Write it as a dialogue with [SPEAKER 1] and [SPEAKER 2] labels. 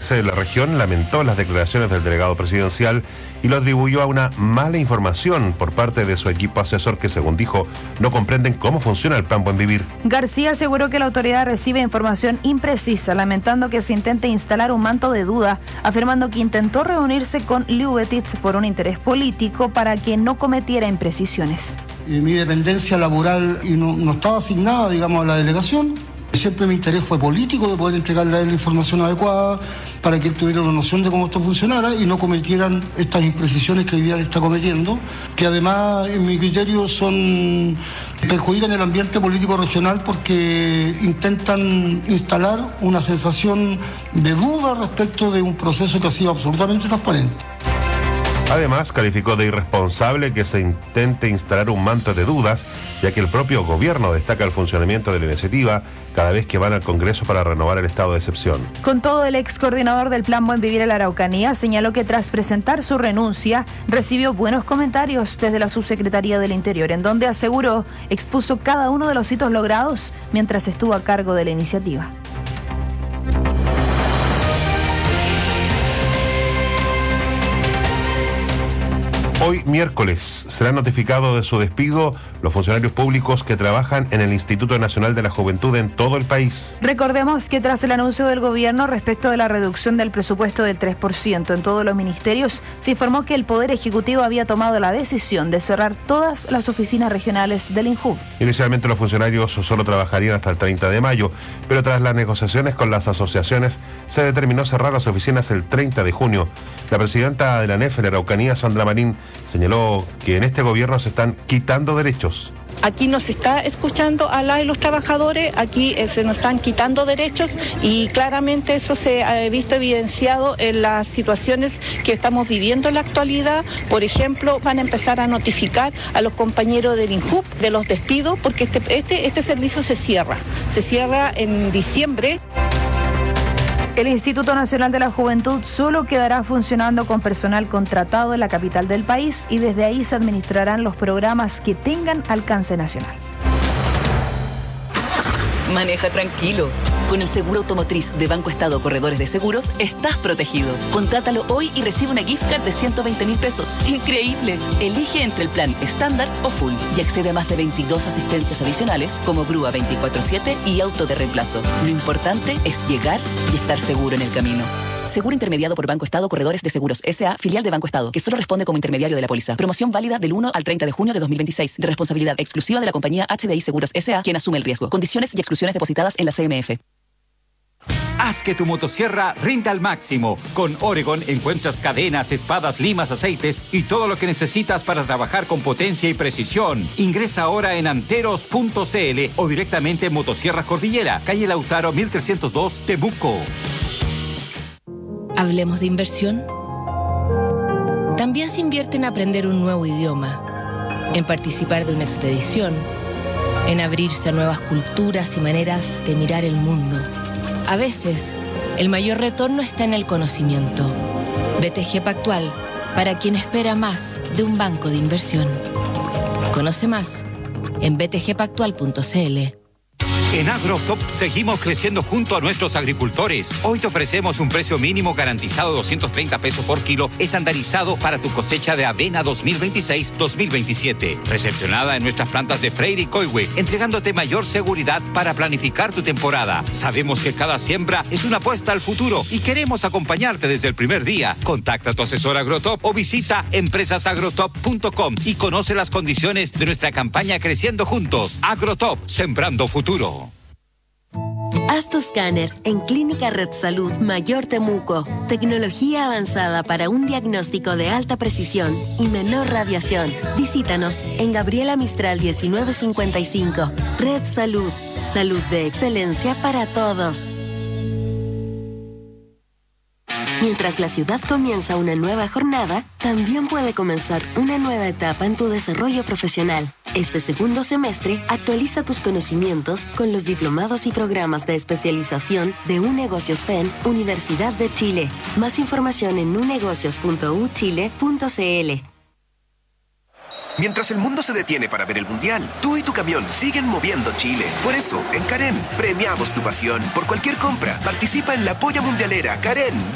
[SPEAKER 1] de la región lamentó las declaraciones del delegado presidencial y lo atribuyó a una mala información por parte de su equipo asesor que, según dijo, no comprenden cómo funciona el Plan Buen Vivir.
[SPEAKER 2] García aseguró que la autoridad recibe información imprecisa, lamentando que se intente instalar un manto de duda, afirmando que intentó reunirse con Liubetitz por un interés político para que no cometiera imprecisiones.
[SPEAKER 3] Mi dependencia laboral no estaba asignada, digamos, a la delegación. Siempre mi interés fue político, de poder entregarle a él la información adecuada para que él tuviera una noción de cómo esto funcionara y no cometieran estas imprecisiones que hoy día le está cometiendo, que además, en mi criterio, perjudican el ambiente político regional porque intentan instalar una sensación de duda respecto de un proceso que ha sido absolutamente transparente.
[SPEAKER 1] Además, calificó de irresponsable que se intente instalar un manto de dudas, ya que el propio gobierno destaca el funcionamiento de la iniciativa cada vez que van al Congreso para renovar el estado de excepción.
[SPEAKER 2] Con todo, el ex coordinador del Plan Buen Vivir en la Araucanía señaló que tras presentar su renuncia, recibió buenos comentarios desde la Subsecretaría del Interior, en donde aseguró expuso cada uno de los hitos logrados mientras estuvo a cargo de la iniciativa.
[SPEAKER 1] Hoy, miércoles, serán notificados de su despido los funcionarios públicos que trabajan en el Instituto Nacional de la Juventud en todo el país.
[SPEAKER 2] Recordemos que tras el anuncio del gobierno respecto de la reducción del presupuesto del 3% en todos los ministerios, se informó que el Poder Ejecutivo había tomado la decisión de cerrar todas las oficinas regionales del INJUV.
[SPEAKER 1] Inicialmente los funcionarios solo trabajarían hasta el 30 de mayo, pero tras las negociaciones con las asociaciones se determinó cerrar las oficinas el 30 de junio. La presidenta de la ANEF en la Araucanía, Sandra Marín, señaló que en este gobierno se están quitando derechos.
[SPEAKER 4] Aquí nos está escuchando a los trabajadores, aquí se nos están quitando derechos y claramente eso se ha visto evidenciado en las situaciones que estamos viviendo en la actualidad. Por ejemplo, van a empezar a notificar a los compañeros del INJUV de los despidos porque este servicio se cierra en diciembre.
[SPEAKER 2] El Instituto Nacional de la Juventud solo quedará funcionando con personal contratado en la capital del país y desde ahí se administrarán los programas que tengan alcance nacional.
[SPEAKER 5] Maneja tranquilo. Con el seguro automotriz de Banco Estado Corredores de Seguros, estás protegido. Contrátalo hoy y recibe una gift card de 120.000 pesos. ¡Increíble! Elige entre el plan estándar o full y accede a más de 22 asistencias adicionales como grúa 24/7 y auto de reemplazo. Lo importante es llegar y estar seguro en el camino. Seguro intermediado por Banco Estado Corredores de Seguros S.A., filial de Banco Estado, que solo responde como intermediario de la póliza. Promoción válida del 1 al 30 de junio de 2026, de responsabilidad exclusiva de la compañía HDI Seguros S.A., quien asume el riesgo. Condiciones y exclusiones depositadas en la CMF.
[SPEAKER 6] Haz que tu motosierra rinda al máximo. Con Oregon encuentras cadenas, espadas, limas, aceites y todo lo que necesitas para trabajar con potencia y precisión. Ingresa ahora en anteros.cl o directamente en Motosierras Cordillera, calle Lautaro 1302, Temuco.
[SPEAKER 7] Hablemos de inversión. También se invierte en aprender un nuevo idioma, en participar de una expedición, en abrirse a nuevas culturas y maneras de mirar el mundo. A veces, el mayor retorno está en el conocimiento. BTG Pactual, para quien espera más de un banco de inversión. Conoce más en btgpactual.cl.
[SPEAKER 6] En AgroTop seguimos creciendo junto a nuestros agricultores. Hoy te ofrecemos un precio mínimo garantizado de 230 pesos por kilo, estandarizado para tu cosecha de avena 2026-2027. Recepcionada en nuestras plantas de Freire y Coihue, entregándote mayor seguridad para planificar tu temporada. Sabemos que cada siembra es una apuesta al futuro y queremos acompañarte desde el primer día. Contacta a tu asesor AgroTop o visita empresasagrotop.com y conoce las condiciones de nuestra campaña Creciendo Juntos. AgroTop, sembrando futuro.
[SPEAKER 8] Haz tu escáner en Clínica Red Salud Mayor Temuco. Tecnología avanzada para un diagnóstico de alta precisión y menor radiación. Visítanos en Gabriela Mistral 1955. Red Salud. Salud de excelencia para todos. Mientras la ciudad comienza una nueva jornada, también puede comenzar una nueva etapa en tu desarrollo profesional. Este segundo semestre, actualiza tus conocimientos con los diplomados y programas de especialización de UNegocios FEN, Universidad de Chile. Más información en unegocios.uchile.cl.
[SPEAKER 9] Mientras el mundo se detiene para ver el Mundial, tú y tu camión siguen moviendo Chile. Por eso, en Carén, premiamos tu pasión. Por cualquier compra, participa en la Polla Mundialera Carén